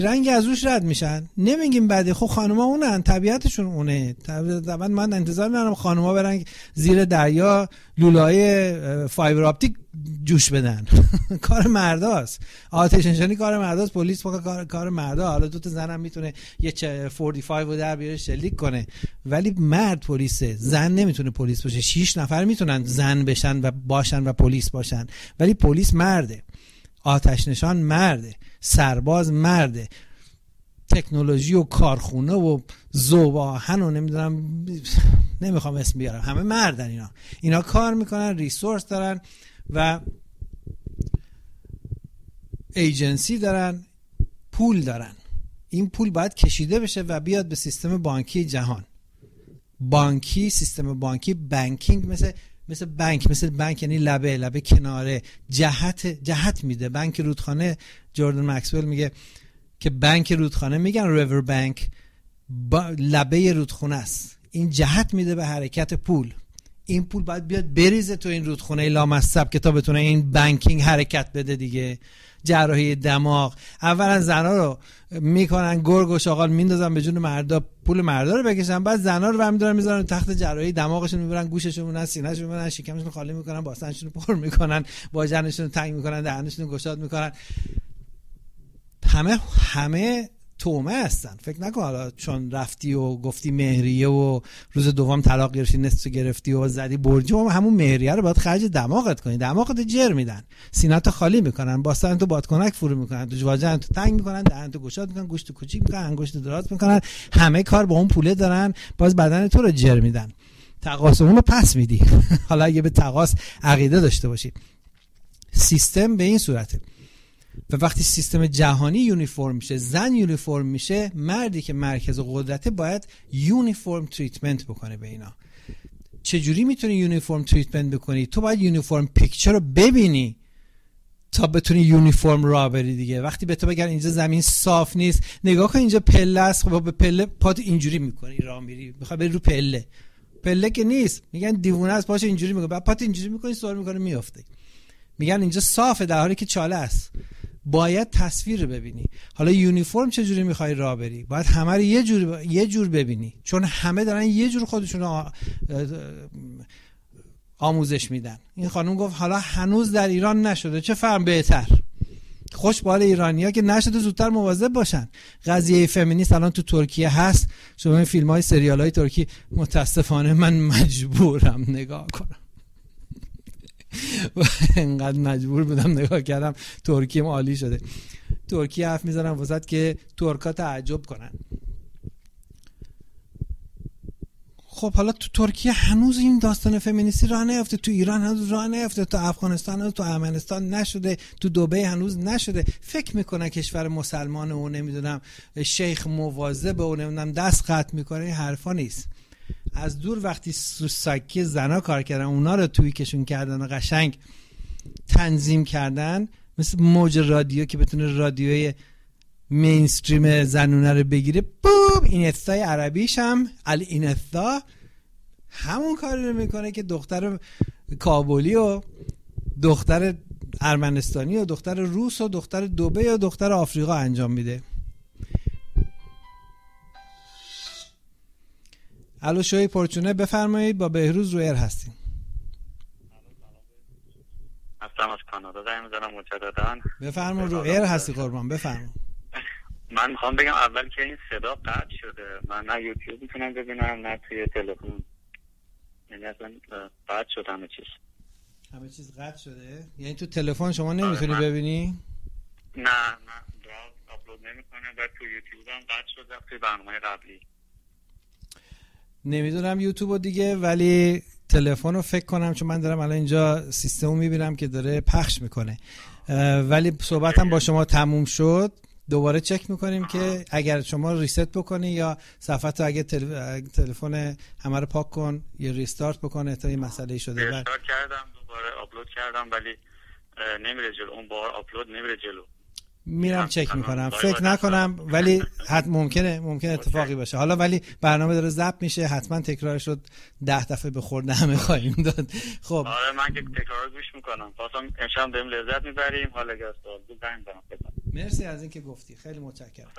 رنگ از روش رد میشن. نمیگیم بعدی، خب خانوما اونن، طبیعتشون اونه. طبعا من انتظار ندارم خانوما برن زیر دریا لوله‌های فایبر آپتیک جوش بدن. کار مرداست. آتش نشانی کار مرداست، پلیس کار مردا. حالا دو تا زنم میتونه یه 45 رو در بیاره شلیک کنه، ولی مرد پلیسه، زن نمیتونه پلیس باشه. 6 نفر میتونن زن بشن و باشن و پلیس باشن، ولی پلیس مرده، آتش نشان مرده، سرباز مرده، تکنولوژی و کارخونه و ذوب آهن و نمیخوام اسم بیارم، همه مردن. اینا کار میکنن، ریسورس دارن و ایجنسی دارن، پول دارن. این پول باید کشیده بشه و بیاد به سیستم بانکی جهان. بانکی، سیستم بانکی، بانکینگ مثل بانک یعنی لبه کناره، جهت میده. بانک رودخانه، جوردن مکسول میگه که بانک رودخانه میگن ریور بانک، لبه رودخانه است. این جهت میده به حرکت پول. این پول باید بیاد بریزه تو این رودخانه لامصب که تا بتونه این بانکینگ حرکت بده دیگه. جراحی دماغ، اولا زنا رو میکنن گرگ و شاغال میندازن به جون مردا، پول مردا رو بکشن، بعد زنا رو برمی‌دارن میذارن تحت جراحی دماغشون، میبرن گوششون، میبرن سینه‌شون، میبرن شکمشون خالی میکنن، باسنشون رو پر میکنن، واژنشون رو تنگ میکنن، دهنشون رو گشاد میکنن. همه تومه هستن. فکر نکن حالا چون رفتی و گفتی مهریه و روز دوم طلاق گرفتی، نصف گرفتی و زدی برجی، همون مهریه رو باید خرج دماغت کنی. دماغت جر میدن، سینه‌ت خالی میکنن، باستن تو بادکنک فرو میکنن، تو واژن تو تنگ میکنن، دهن تو گشاد میکنن، گوشت کوچیک میکنن، انگشت دراز میکنن. همه کار با اون پوله دارن، باز بدن تو رو جر میدن. تقاص اون رو پس میدی. حالا اگه به تقاص عقیده داشته باشی. سیستم به این صورته. و وقتی سیستم جهانی یونیفرم میشه، زن یونیفرم میشه، مردی که مرکز قدرته باید یونیفرم تریتمنت بکنه به اینا. چجوری میتونی یونیفرم تریتمنت بکنی؟ تو باید یونیفرم پیکچر رو ببینی تا بتونی یونیفرم راه بری دیگه. وقتی به تو بگن اینجا زمین صاف نیست، نگاه کن اینجا پله است، خب به پله پات اینجوری میکنی راه میری، میخوای بری رو پله که نیست، میگن دیوونه است پاش اینجوری میکنه، بعد پات اینجوری میکنی سر میکنه میافته. میگن اینجا صافه در حالی که چاله است. باید تصویر رو ببینی. حالا یونیفرم چجوری میخوای راه بری؟ باید همه رو یه جور ببینی، چون همه دارن یه جور خودشون آموزش میدن. این خانم گفت حالا هنوز در ایران نشده، چه فرم بهتر. خوش به حال ایرانی‌ها که نشده زودتر مواظب باشن. قضیه فمینیست الان تو ترکیه هست. شما این فیلم‌های سریال‌های ترکی متاسفانه من مجبورم نگاه کنم. و انقدر مجبور بودم نگاه کردم. ترکیه عالی شده. ترکیه حرف میزنم واسط که ترکا تعجب کنن. خب حالا تو ترکیه هنوز این داستان فمینیستی راه نیافته، تو ایران هنوز راه نیافته، تو افغانستان هنوز، تو ارمنستان نشده، تو دبی هنوز نشده. فکر میکنن کشور مسلمانه و نمیدونم شیخ مواظبه و نمیدونم دست خط میکنه. این حرفا نیست. از دور وقتی سوساکی زنا کار کردن، اونا رو توییکشون کردن و قشنگ تنظیم کردن، مثل موج رادیو که بتونه رادیوی مینستریم زنونه رو بگیره. بوم، این استای عربیش هم این استا همون کاری رو میکنه که دختر کابلی و دختر ارمنستانی و دختر روس و دختر دبی و دختر آفریقا انجام میده. الو شوی پرچونه، بفرمایید. با بهروز رو ایر هستیم. از کانادا زنگ می‌زنم مجدداً. بفرمایید، رو ایر هستی قربان، بفرمایید. من میخوام بگم اول که این صدا قطع شده، من نه یوتیوب میتونم ببینم نه توی تلفن، یعنی اصلا قطع شد همه چیز قطع شده. یعنی تو تلفن شما نمیتونی ببینی؟ نه آپلود نمیکنه و تو یوتیوب هم قطع شده توی برنامه قبلی. نمیدونم یوتیوب دیگه، ولی تلفن رو فکر کنم، چون من دارم الان اینجا سیستمو میبینم که داره پخش میکنه. ولی صحبتم با شما تموم شد، دوباره چک میکنیم که اگر شما ریست بکنی یا صفحه اگه تلفن همه رو پاک کن یا ریستارت بکنه تا این مسئله شده. ریستارت کردم، دوباره آپلود کردم ولی نمیره جلو، اون بار آپلود نمیره جلو. میرم چک میکنم، فکر نکنم ولی ممکنه اتفاقی باشه. حالا ولی برنامه داره ضبط میشه، حتما تکرار شد 10 دفعه به خورد همه خواهیم داد. خب آره من که تکرار گوش میکنم، خواستم امشب بریم لذت میبریم. حالا اگه سوال بود زنگ بزنم. مرسی از اینکه گفتی، خیلی متشکرم.